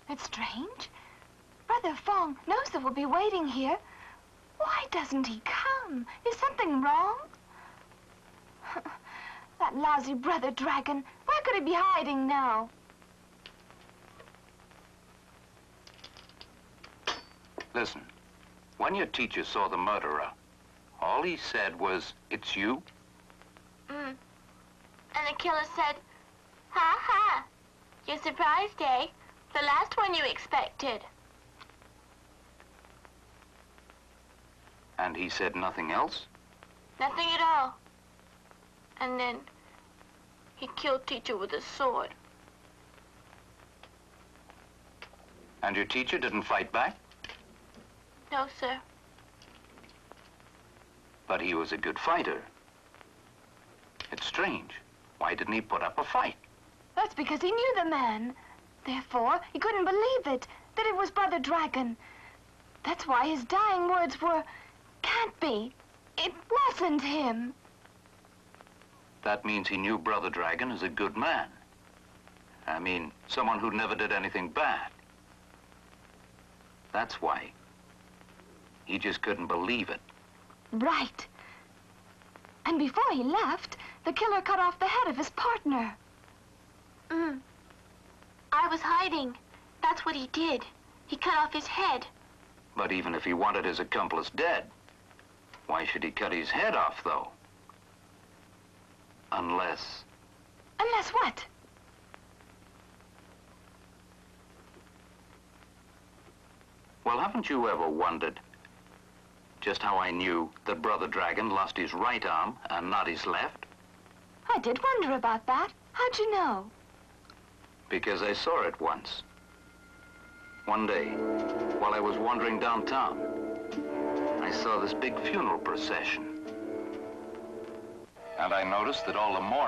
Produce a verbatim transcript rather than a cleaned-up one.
It's strange. Brother Fong knows that we'll be waiting here. Why doesn't he come? Is something wrong? That lousy Brother Dragon. Where could he be hiding now? Listen, when your teacher saw the murderer, all he said was, "It's you?" Mm. And the killer said, "Ha ha, you're surprised, eh? The last one you expected." And he said nothing else? Nothing at all. And then he killed teacher with a sword. And your teacher didn't fight back? No, sir. But he was a good fighter. It's strange. Why didn't he put up a fight? That's because he knew the man. Therefore, he couldn't believe it, that it was Brother Dragon. That's why his dying words were, "Can't be. It wasn't him." That means he knew Brother Dragon is a good man. I mean, someone who never did anything bad. That's why. He just couldn't believe it. Right. And before he left, the killer cut off the head of his partner. Mm. I was hiding. That's what he did. He cut off his head. But even if he wanted his accomplice dead, why should he cut his head off, though? Unless... Unless what? Well, haven't you ever wondered just how I knew that Brother Dragon lost his right arm and not his left? I did wonder about that. How'd you know? Because I saw it once. One day, while I was wandering downtown, I saw this big funeral procession. And I noticed that all the mourners